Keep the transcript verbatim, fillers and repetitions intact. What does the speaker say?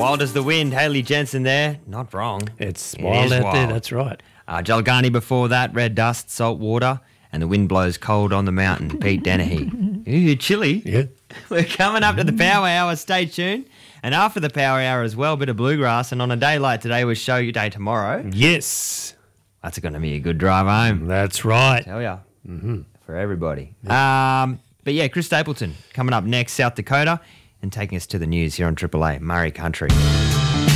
Wild as the Wind, Haley Jensen there. Not wrong. It's It wild is out there, wild. that's right. Uh, Jalgani before that, Red Dust, Salt Water, and The Wind Blows Cold on the Mountain, Pete Dennehy. Ooh, chilly. Yeah. We're coming up to the Power Hour. Stay tuned. And after the Power Hour as well, a bit of bluegrass. And on a day like today, we'll show you day tomorrow. Yes. That's going to be a good drive home. That's right. Tell ya. Mm-hmm. For everybody. Yeah. Um, but yeah, Chris Stapleton coming up next, South Dakota, and taking us to the news here on Triple A, Murray Country.